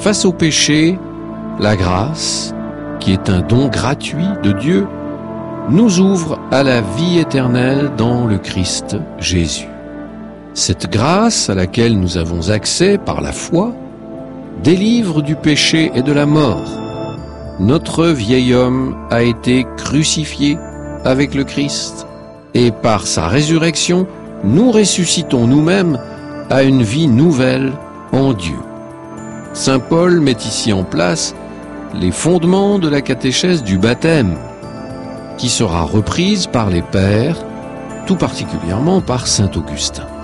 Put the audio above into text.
face au péché, la grâce, qui est un don gratuit de Dieu, nous ouvre à la vie éternelle dans le Christ Jésus. Cette grâce à laquelle nous avons accès par la foi délivre du péché et de la mort. Notre vieil homme a été crucifié avec le Christ et par sa résurrection, nous ressuscitons nous-mêmes à une vie nouvelle en Dieu. Saint Paul met ici en place les fondements de la catéchèse du baptême, qui sera reprise par les pères, tout particulièrement par saint Augustin.